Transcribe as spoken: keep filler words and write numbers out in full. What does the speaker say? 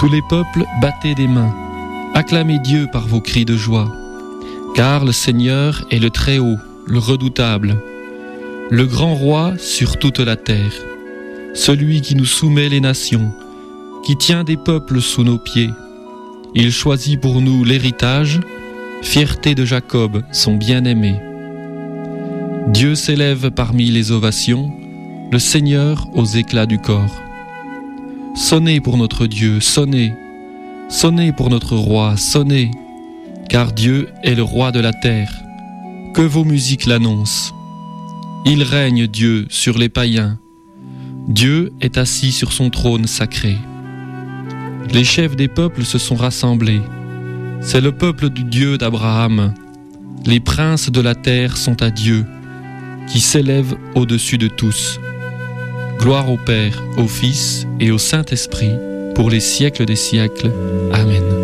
Tous les peuples, battez des mains, acclamez Dieu par vos cris de joie, car le Seigneur est le Très-Haut, le Redoutable, le grand roi sur toute la terre, celui qui nous soumet les nations, qui tient des peuples sous nos pieds. Il choisit pour nous l'héritage, fierté de Jacob, son bien-aimé. Dieu s'élève parmi les ovations, le Seigneur aux éclats du corps. Sonnez pour notre Dieu, sonnez, sonnez pour notre roi, sonnez, car Dieu est le roi de la terre. Que vos musiques l'annoncent. Il règne, Dieu, sur les païens. Dieu est assis sur son trône sacré. Les chefs des peuples se sont rassemblés. C'est le peuple du Dieu d'Abraham. Les princes de la terre sont à Dieu, qui s'élève au-dessus de tous. Gloire au Père, au Fils et au Saint-Esprit, pour les siècles des siècles. Amen.